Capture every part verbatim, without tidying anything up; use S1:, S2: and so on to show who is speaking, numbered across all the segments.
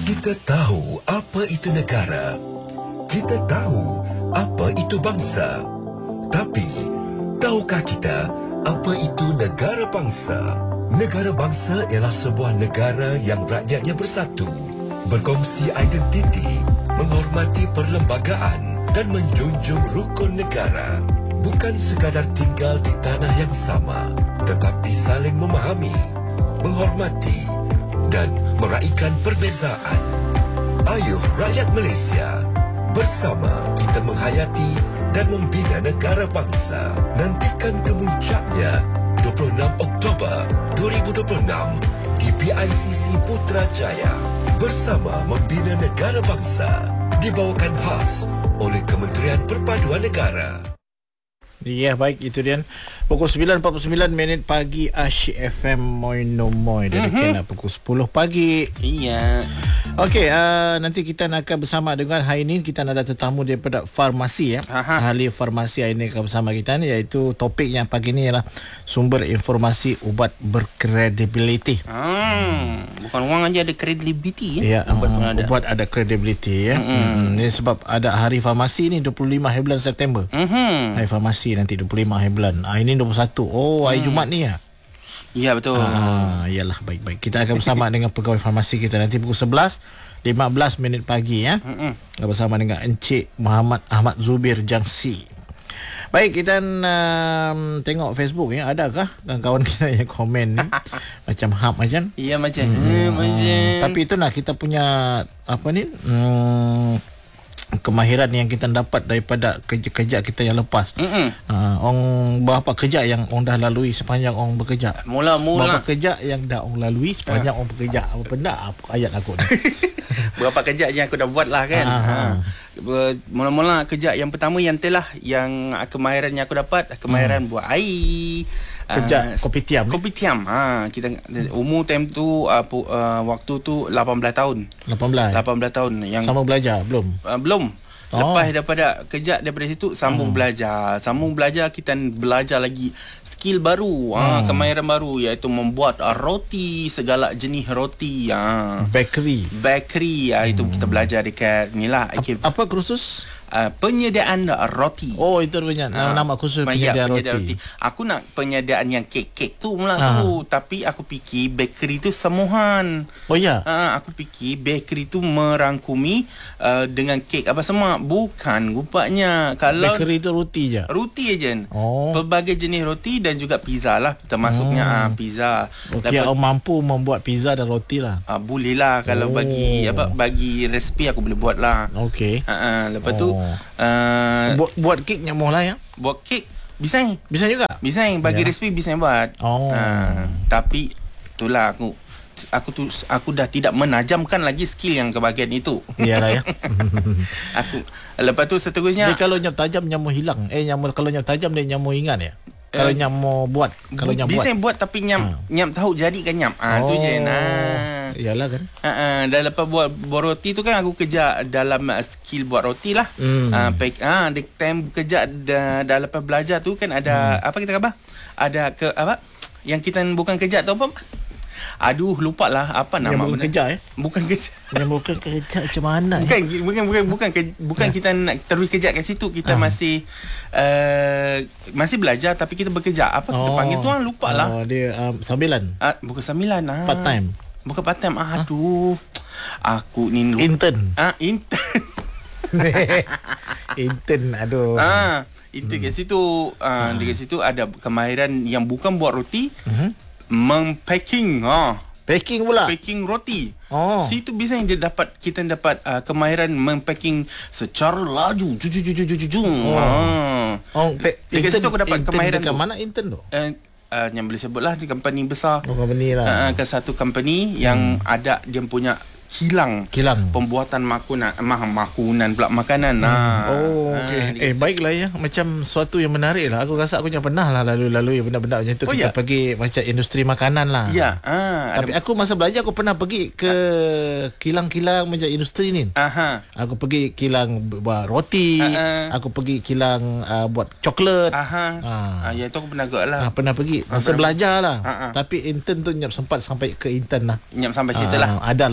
S1: Kita tahu apa itu negara. Kita tahu apa itu bangsa. Tapi, tahukah kita apa itu negara bangsa? Negara bangsa ialah sebuah negara yang rakyatnya bersatu, berkongsi identiti, menghormati perlembagaan dan menjunjung rukun negara. Bukan sekadar tinggal di tanah yang sama, tetapi saling memahami, menghormati dan meraihkan perbezaan. Ayuh rakyat Malaysia, bersama kita menghayati dan membina negara bangsa. Nantikan kemuncaknya dua puluh enam Oktober dua ribu dua puluh enam di P I C C Putrajaya. Bersama membina negara bangsa, dibawakan khas oleh Kementerian Perpaduan Negara.
S2: Ya, baik, itu dia pukul sembilan empat puluh sembilan minit pagi, Asyik F M Moino Moy dari mm-hmm. Kena pukul sepuluh pagi.
S3: Iya. Okey,
S2: uh, nanti kita akan bersama dengan hari ini kita ada tetamu daripada farmasi ya. Aha. Ahli farmasi hari ini akan bersama kita ni, iaitu topiknya pagi ni ialah sumber informasi ubat berkredibiliti.
S3: Hmm, bukan orang aja ada kredibiliti ya.
S2: Ya, ubat, um, ada. ubat ada kredibiliti ya. Mm-hmm. Hmm, ini sebab ada hari farmasi ni dua puluh lima hari bulan September. Mm-hmm. Hari farmasi nanti dua puluh lima hari bulan. Ah, ini dua puluh satu. Oh, hari hmm. Jumaat ni ya.
S3: Ya, betul.
S2: Ah, yalah, baik-baik. Kita akan bersama dengan pegawai farmasi kita nanti pukul sebelas lima belas minit pagi ya. Hmm. Bersama dengan Encik Muhammad Ahmad Zubir Jangsi. Baik, kita um, tengok Facebook ya. Adakah kawan kita yang komen ni macam hap macam?
S3: Ya, macam.
S2: Hmm,
S3: hmm, macam.
S2: Tapi itulah kita punya apa ni? Hmm, kemahiran yang kita dapat daripada kerja-kerja kita yang lepas. Uh, orang berapa kerja yang orang dah lalui sepanjang orang bekerja.
S3: Mula-mula
S2: berapa kerja yang dah orang lalui sepanjang uh. orang bekerja. Apa benda apa ayat aku ni?
S3: Berapa kerja yang aku dah buat lah kan. Uh, ha. Mula-mula kerja yang pertama yang telah yang kemahiran yang aku dapat, kemahiran hmm. buat air.
S2: Kerja uh, kopitiam.
S3: Kopitiam. Ha, kita umur time tu uh, uh, waktu tu lapan belas tahun.
S2: lapan belas.
S3: lapan belas tahun yang
S2: sama belajar belum?
S3: Uh, belum. Oh. Lepas daripada kerja daripada situ sambung hmm. belajar. Sambung belajar kita belajar lagi skill baru, hmm. ha, kemahiran baru iaitu membuat uh, roti, segala jenis roti, ha.
S2: Bakery.
S3: Bakery, ha, itu hmm. kita belajar dekat inilah.
S2: Apa, apa kursus?
S3: Uh, penyediaan roti.
S2: Oh, itu punya uh, nama khusus penyediaan, penyediaan roti. roti.
S3: Aku nak penyediaan yang kek-kek tu mula uh. tu, tapi aku fikir bakery tu semuhan.
S2: Oh ya.
S3: Uh, aku fikir bakery tu merangkumi uh, dengan kek apa semua. Bukan, rupanya kalau
S2: bakery tu roti je.
S3: Roti aja.
S2: Oh.
S3: Pelbagai jenis roti dan juga pizza lah, termasuknya hmm. uh, pizza.
S2: Okey, awak mampu membuat pizza dan roti lah.
S3: Uh, boleh lah kalau oh. bagi apa bagi resipi aku boleh buat lah.
S2: Okey.
S3: Uh, uh, lepas oh. tu
S2: Uh, buat buat kek nyamuh lah ya.
S3: Buat kek bisa.
S2: Bisa juga.
S3: Bisa bagi ya. Resipi bisa buat.
S2: Oh.
S3: Uh, tapi itulah aku aku tu aku dah tidak menajamkan lagi skill yang kebahagiaan itu.
S2: Iyalah ya.
S3: Aku lepas tu seterusnya.
S2: Jadi kalau nyam tajam nyamuh hilang. Eh nyamuh kalau nyam tajam dia nyamuh ingat ya. Kalau uh, nyam mau buat, kalau nyam
S3: bisa
S2: buat.
S3: buat tapi nyam ha. nyam tahu jadi kan nyam. Ah
S2: oh.
S3: tu je. Nah.
S2: Iyalah kan.
S3: Ha uh, dan lepas buat, buat roti tu kan aku kerja dalam uh, skill buat roti lah. Hmm. Ah uh, ah uh, time kerja dah, dah lepas belajar tu kan ada hmm. apa kita kata? Ada ke apa? Yang kita bukan kerja tu apa? Aduh, lupa lah apa nama.
S2: Yang bukan kerja eh?
S3: Bukan kerja.
S2: Yang bukan kerja macam mana?
S3: Bukan, eh? bukan, bukan, bukan, bukan, bukan kita nak terus kerja kat situ. Kita uh. masih uh, masih belajar tapi kita bekerja. Apa kita oh. panggil tu? Lupa lah.
S2: Oh, dia um, sambilan.
S3: Uh, bukan sambilan. Ah.
S2: Part time.
S3: Bukan part time. Ah, aduh. Huh? Aku ni lupa.
S2: Intern.
S3: Ah, intern.
S2: Intern, aduh.
S3: Ah, intern hmm. kat situ. Ah, hmm. Dekat situ ada kemahiran yang bukan buat roti. Hmm. Mempacking. Ha.
S2: Packing pula.
S3: Packing roti.
S2: Oh.
S3: Situ bisa yang dia dapat kita dapat uh, kemahiran mempacking secara laju. Ju ju ju ju ju ju. Oh. Ha.
S2: Oh, pe-
S3: dekat situ aku dapat kemahiran tu.
S2: Mana intern tu?
S3: Uh, uh, yang boleh sebutlah di company besar.
S2: Oh, company lah.
S3: Uh, ke satu company yang hmm. ada dia punya kilang
S2: kilang
S3: pembuatan makanan mah makanan pula makanan. Hmm. Nah.
S2: Oh, okey. Eh, baiklah ya. Macam suatu yang menarik lah. Aku rasa aku jangan pernah lah lalu-lalu benda-benda macam tu. Oh, kita ya? Pergi macam industri makanan lah.
S3: Ya. Ah,
S2: tapi ada... aku masa belajar aku pernah pergi ke ah. kilang-kilang macam industri ni. Aha. Aku pergi kilang buat roti, Aha. aku pergi kilang uh, buat coklat.
S3: Aha. Ah, ya itu aku pernah agak lah.
S2: Ah, pernah pergi. Masa ah, belajar lah.
S3: Ah, ah.
S2: Tapi intern tu nyap sempat sampai ke intern lah.
S3: Nyap sampai situ lah.
S2: Ah, ada lah cerita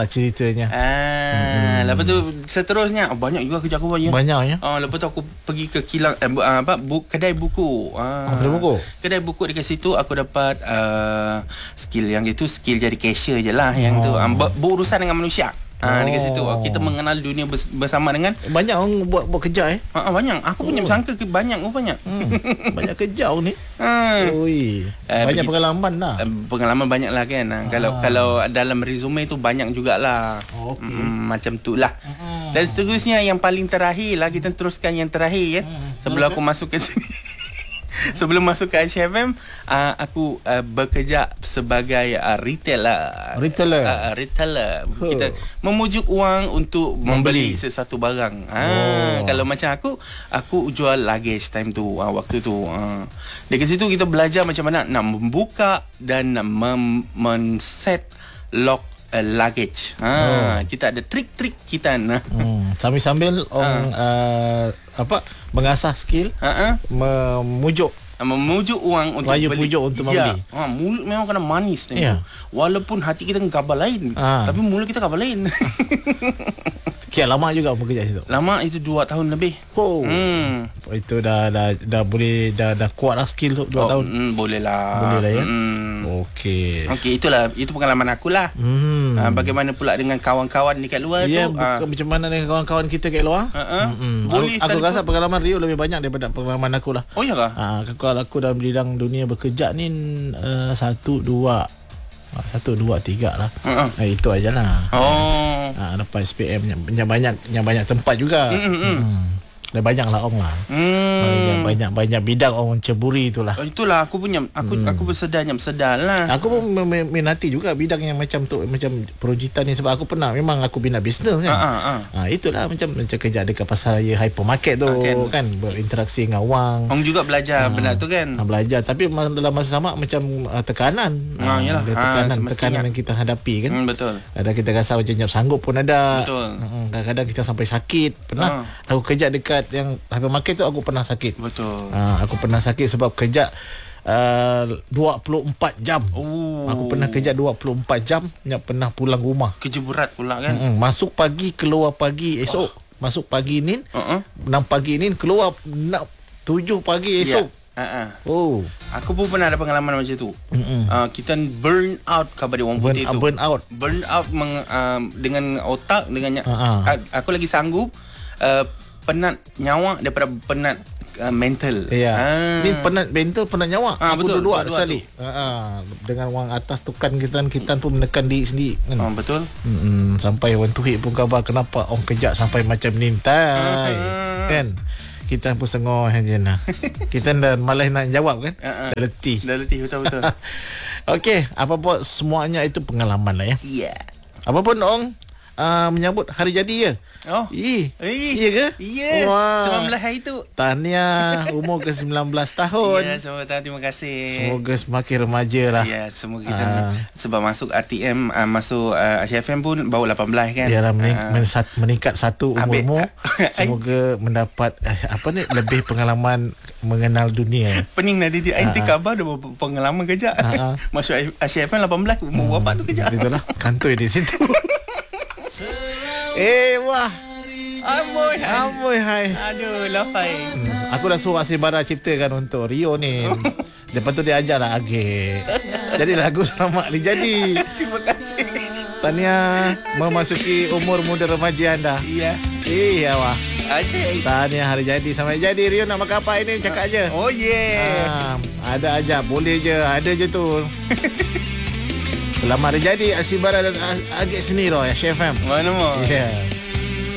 S2: ceritanya.
S3: Ah, hmm. Lepas tu seterusnya oh, banyak juga kerja aku buat ya.
S2: Banyak ya.
S3: Oh, lepas tu aku pergi ke kilang eh, apa bu, kedai buku. Ah,
S2: oh, kedai buku.
S3: Kedai buku dekat situ aku dapat uh, skill yang itu skill jadi cashier je lah yang
S2: oh.
S3: tu um, ber, berurusan dengan manusia. Ah, oh. Dekat situ kita mengenal dunia bersama dengan
S2: banyak orang buat buat kerja eh.
S3: Ha, banyak. Aku punya oh. bersangka ke banyak rupanya.
S2: Hmm. Banyak kerja ni.
S3: Ha.
S2: Oi. Uh, banyak pengalaman lah.
S3: Uh, pengalaman banyak lah kan. Ah. Kalau kalau dalam resume tu banyak jugalah. Okay. Mm, macam tu lah. Hmm. Dan seterusnya yang paling terakhir lah kita teruskan yang terakhir kan. Hmm. Sebelum aku masuk ke sini. Sebelum masuk ke Aisyah F M, uh, aku uh, bekerja sebagai uh, retailer.
S2: Retailer.
S3: Uh, retailer. Huh. Kita memujuk wang untuk membeli, membeli sesuatu barang. Ha, oh. Kalau macam aku, aku jual luggage time tu, uh, waktu tu. Uh. Dekat situ kita belajar macam mana nak membuka dan mem- men-set lock uh, luggage. Ha, oh. Kita ada trik-trik kita. Nah.
S2: Hmm. Sambil-sambil orang uh. uh, apa mengasah skill, uh-huh. memujuk
S3: memujuk uang untuk
S2: Raya
S3: beli.
S2: Pujuk untuk membeli.
S3: Ya. Ha, mulut memang kena manis tu.
S2: Ya.
S3: Walaupun hati kita kabar lain, ha. Tapi mulut kita kabar lain.
S2: Kian lama juga bekerja situ.
S3: Lama itu dua tahun lebih.
S2: Oh. Hmm. Itu dah dah dah boleh dah dah kuat lah skill tu dua oh, tahun.
S3: Mm, boleh lah.
S2: Boleh lah ya.
S3: Mm.
S2: Okey.
S3: Okey, itulah itu pengalaman aku lah. Hmm. Ha, bagaimana pula dengan kawan-kawan dekat luar
S2: ya,
S3: tu?
S2: Ha. Macam mana dengan kawan-kawan kita kat luar?
S3: Ha. Boleh.
S2: Aku, aku rasa pengalaman Rio lebih banyak daripada pengalaman aku lah.
S3: Oh ya kah?
S2: Ha, kalau aku dalam bidang dunia bekerja ni uh, satu dua Satu, dua, tiga lah. Uh-huh. Ha, itu aja lah.
S3: Oh.
S2: Ha, lepas S P M yang banyak, yang banyak tempat juga. Mm-hmm. Hmm. Dan banyak lah orang lah. Hmm. Banyak banyak bidang orang ceburi itulah.
S3: Oh, itulah aku punya aku hmm. aku bersedarnya bersedar lah.
S2: Aku pun minati juga bidang yang macam tu, macam perujitan ni sebab aku pernah memang aku bina bisnes kan. Ha, ha, ha. ha itulah macam macam kerja dekat pasar raya hypermarket tu ha, kan, berinteraksi dengan wang.
S3: Orang juga belajar ha, benda tu kan.
S2: Ha, belajar tapi dalam masa sama macam uh, tekanan.
S3: Ha, ha,
S2: ada tekanan ha, tekanan yang kita hadapi kan.
S3: Hmm, betul.
S2: Kadang kita rasa macam tak sanggup pun ada.
S3: Betul.
S2: Kadang-kadang kita sampai sakit. Pernah ha. aku kerja dekat yang hypermarket tu aku pernah sakit.
S3: Betul.
S2: Ha, aku pernah sakit sebab kerja uh, dua puluh empat jam.
S3: Oh.
S2: Aku pernah kerja dua puluh empat jam, tak pernah pulang rumah.
S3: Kerja berat pula kan.
S2: Mm-mm. Masuk pagi, keluar pagi esok. Oh. Masuk pagi ni, uh-uh. enam pagi ni, keluar tujuh pagi esok. Yeah. Uh-uh. Oh.
S3: Aku pun pernah ada pengalaman macam tu. Uh, kita burn out kepada orang
S2: burn,
S3: putih
S2: uh,
S3: tu.
S2: Burn out.
S3: Burn out meng, uh, dengan otak, dengan
S2: uh-uh.
S3: aku lagi sanggup uh, penat nyawa daripada penat uh, mental.
S2: Ya. Ha. Ni penat mental, penat nyawa.
S3: Ha,
S2: aku
S3: betul.
S2: Dua-dua sekali. Ha, dengan orang atas tekan kita, kita pun menekan diri sendiri kan.
S3: Ha, betul.
S2: Hmm, sampai orang tuhik pun khabar kenapa orang kerja sampai macam ni tai. Ha. Kan? Kita pun sengor je nah. Kita dah malas nak jawab kan. Ha, ha. Dah letih.
S3: Dah letih betul-betul.
S2: Okey, apa pun semuanya itu pengalaman lah ya.
S3: Ya. Yeah.
S2: Apa pun orang Uh, menyambut hari jadi ya.
S3: Oh.
S2: Ih.
S3: Ih.
S2: Iya ke?
S3: Iya.
S2: Wah.
S3: sembilan belas hari tu.
S2: Tahniah umur ke sembilan belas tahun.
S3: Ya, semoga terima kasih.
S2: Semoga semakin remaja lah.
S3: Ya, semoga kita uh. sebab masuk R T M, uh, masuk uh, Aisyah F M pun baru lapan belas kan.
S2: Yalah, mening- uh. meningkat satu umurmu. Semoga mendapat eh, apa ni lebih pengalaman mengenal dunia.
S3: Pening dah dia. Ain khabar dah pengalaman kerja. Uh-huh. Masuk Aisyah F M lapan belas umur berapa hmm. tu kerja.
S2: Itulah kantoi di situ. Eh wah.
S3: Amboi hai.
S2: Amboi hai.
S3: Aduh lahai.
S2: Hmm, aku dah suruh Asy Bara ciptakan untuk Rio ni. Lepas tu dia ajarlah Agik. Jadi lagu selamat dijadi.
S3: Terima kasih.
S2: Tahniah memasuki umur muda remaja anda.
S3: Iya.
S2: Iya wah.
S3: Asyik.
S2: Tahniah hari jadi. Sampai jadi Rio nak makan apa ini cakap aja.
S3: Oh yeah.
S2: Ha, ada aja, boleh je, ada je tu. Selamat hari jadi Asy Bara dan Agik Seniro ya, Chef M.
S3: Mana mau?
S2: Ya. Yeah.